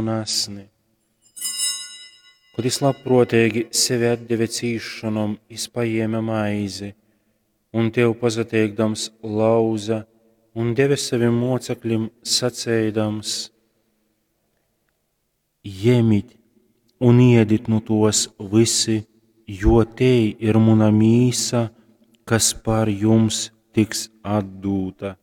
un asni. Kad es labprotīgi sevi atdeve cīšanom, es paēma maizi, un tev pazateikdams lauza, un deve saviem mocekļiem sacēdams: Ņemiet un ēdiet no tos visi, jo te ir mana mīsa, kas par jums tiks atdūta.